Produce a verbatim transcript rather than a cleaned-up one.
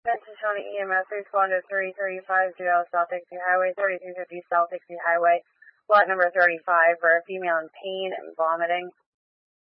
County E M S responded three thirty-five South Dixie Highway, thirty-three fifty South Dixie Highway, lot number thirty-five, for a female in pain and vomiting.